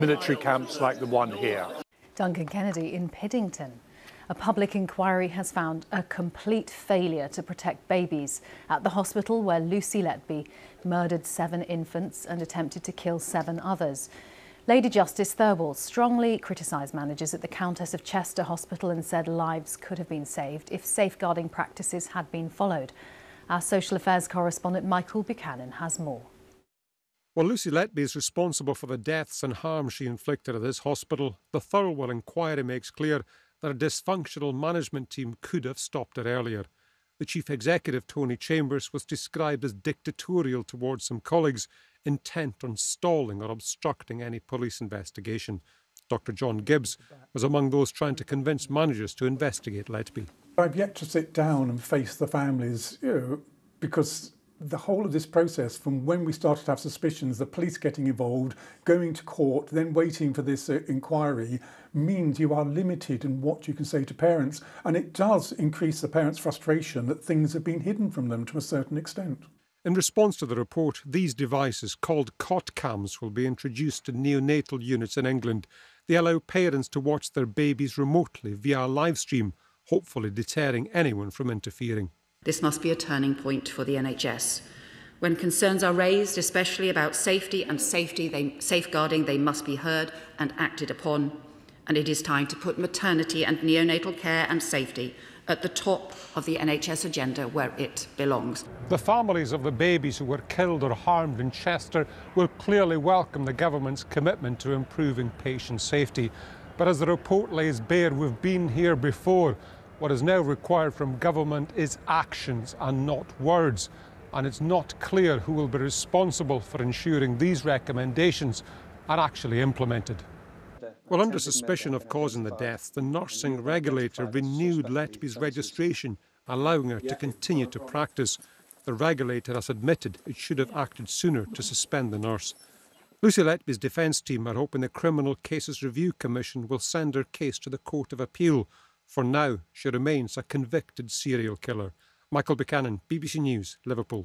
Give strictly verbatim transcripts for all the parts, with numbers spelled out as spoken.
military camps like the one here. Duncan Kennedy in Piddington. A public inquiry has found a complete failure to protect babies at the hospital where Lucy Letby murdered seven infants and attempted to kill seven others. Lady Justice Thirlwall strongly criticised managers at the Countess of Chester Hospital and said lives could have been saved if safeguarding practices had been followed. Our social affairs correspondent Michael Buchanan has more. While Lucy Letby is responsible for the deaths and harm she inflicted at this hospital, the Thirlwall inquiry makes clear that a dysfunctional management team could have stopped it earlier. The chief executive, Tony Chambers, was described as dictatorial towards some colleagues, intent on stalling or obstructing any police investigation. Doctor John Gibbs was among those trying to convince managers to investigate Letby. I've yet to sit down and face the families, you know, because the whole of this process, from when we started to have suspicions, the police getting involved, going to court, then waiting for this uh, inquiry, means you are limited in what you can say to parents. And it does increase the parents' frustration that things have been hidden from them to a certain extent. In response to the report, these devices, called cot cams, will be introduced to neonatal units in England. They allow parents to watch their babies remotely via a live stream, hopefully deterring anyone from interfering. This must be a turning point for the N H S. When concerns are raised, especially about safety and safety, they, safeguarding, they must be heard and acted upon. And it is time to put maternity and neonatal care and safety at the top of the N H S agenda where it belongs. The families of the babies who were killed or harmed in Chester will clearly welcome the government's commitment to improving patient safety. But as the report lays bare, we've been here before. What is now required from government is actions and not words. And it's not clear who will be responsible for ensuring these recommendations are actually implemented. Well, under suspicion of causing the deaths, the nursing regulator renewed Letby's registration, allowing her to continue to practice. The regulator has admitted it should have acted sooner to suspend the nurse. Lucy Letby's defence team are hoping the Criminal Cases Review Commission will send her case to the Court of Appeal. For now, she remains a convicted serial killer. Michael Buchanan, B B C News, Liverpool.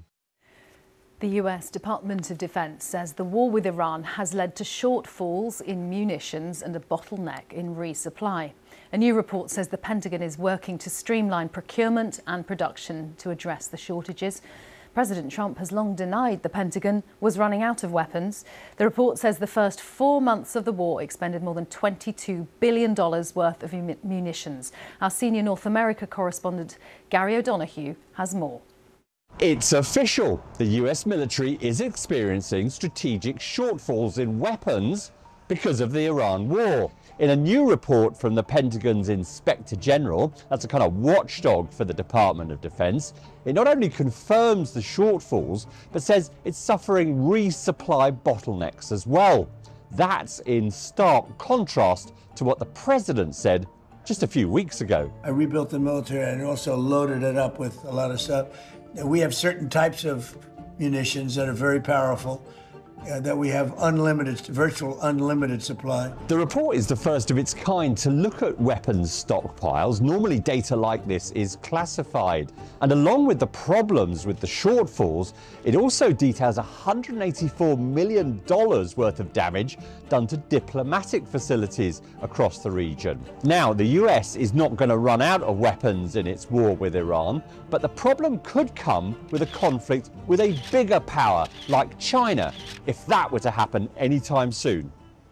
The U S Department of Defense says the war with Iran has led to shortfalls in munitions and a bottleneck in resupply. A new report says the Pentagon is working to streamline procurement and production to address the shortages. President Trump has long denied the Pentagon was running out of weapons. The report says the first four months of the war expended more than twenty-two billion dollars worth of munitions. Our senior North America correspondent Gary O'Donoghue has more. It's official. The U S military is experiencing strategic shortfalls in weapons because of the Iran war. In a new report from the Pentagon's Inspector General, that's a kind of watchdog for the Department of Defense, it not only confirms the shortfalls, but says it's suffering resupply bottlenecks as well. That's in stark contrast to what the President said just a few weeks ago. I rebuilt the military and also loaded it up with a lot of stuff. We have certain types of munitions that are very powerful, uh, that we have unlimited, virtual unlimited supply. The report is the first of its kind to look at weapons stockpiles. Normally data like this is classified. And along with the problems with the shortfalls, it also details one hundred eighty-four million dollars worth of damage done to diplomatic facilities across the region. Now, the U S is not going to run out of weapons in its war with Iran, but the problem could come with a conflict with a bigger power like China, if that were to happen anytime soon.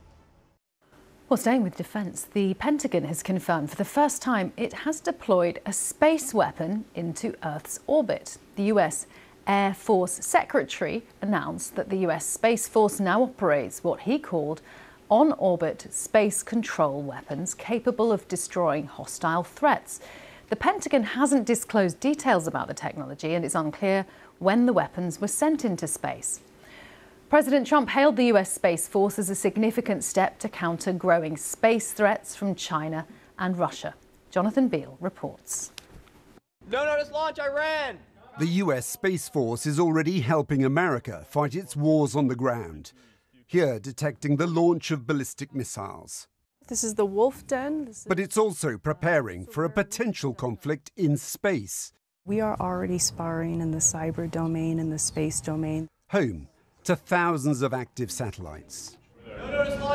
Well, staying with defence, the Pentagon has confirmed for the first time it has deployed a space weapon into Earth's orbit. The U S Air Force Secretary announced that the U S Space Force now operates what he called on-orbit space control weapons capable of destroying hostile threats. The Pentagon hasn't disclosed details about the technology, and it's unclear when the weapons were sent into space. President Trump hailed the U S Space Force as a significant step to counter growing space threats from China and Russia. Jonathan Beale reports. No notice launch, Iran! The U S Space Force is already helping America fight its wars on the ground. Here, detecting the launch of ballistic missiles. This is the Wolf Den. This is... But it's also preparing for a potential conflict in space. We are already sparring in the cyber domain and the space domain. Home to thousands of active satellites.